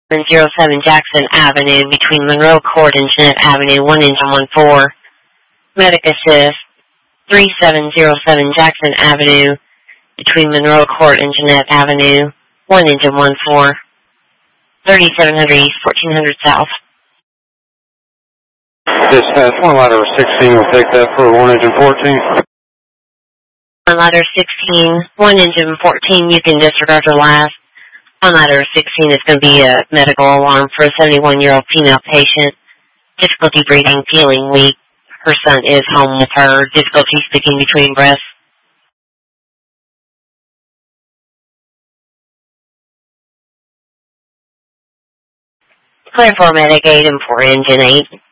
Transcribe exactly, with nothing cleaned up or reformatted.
zero seven Jackson Avenue between Monroe Court and Jeanette Avenue, one engine one four. Medic assist, three seven zero seven Jackson Avenue between Monroe Court and Jeanette Avenue, one engine one four. thirty-seven hundred East, fourteen hundred South. Dispatch, one ladder sixteen will take that for one engine fourteen. On ladder sixteen, one engine fourteen, you can disregard your last. On ladder sixteen, it's going to be a medical alarm for a seventy-one-year-old female patient. Difficulty breathing, feeling weak. Her son is home with her. Difficulty speaking between breaths. Clear for medic eight and for engine eight.